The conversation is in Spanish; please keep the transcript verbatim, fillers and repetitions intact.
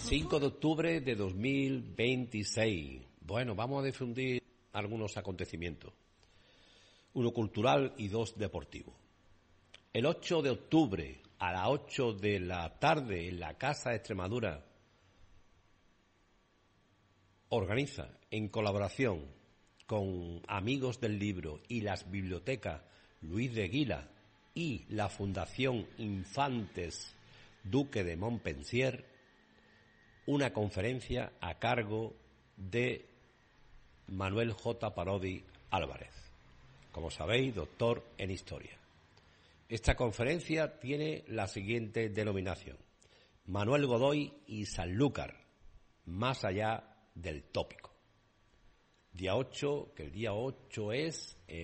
cinco de octubre de dos mil veintiséis. Bueno, vamos a difundir algunos acontecimientos. Uno cultural y dos deportivos. El ocho de octubre a las ocho de la tarde en la Casa de Extremadura organiza, en colaboración con Amigos del Libro y las bibliotecas Luis de Guila y la Fundación Infantes Duque de Montpensier, una conferencia a cargo de Manuel J. Parodi Álvarez, como sabéis, doctor en Historia. Esta conferencia tiene la siguiente denominación: Manuel Godoy y Sanlúcar, más allá del tópico. Día ocho, que el día ocho es